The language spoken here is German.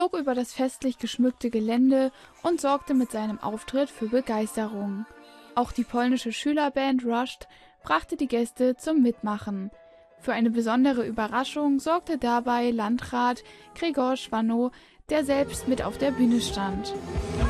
zog über das festlich geschmückte Gelände und sorgte mit seinem Auftritt für Begeisterung. Auch die polnische Schülerband Rushed brachte die Gäste zum Mitmachen. Für eine besondere Überraschung sorgte dabei Landrat Grzegorz Wanno, der selbst mit auf der Bühne stand.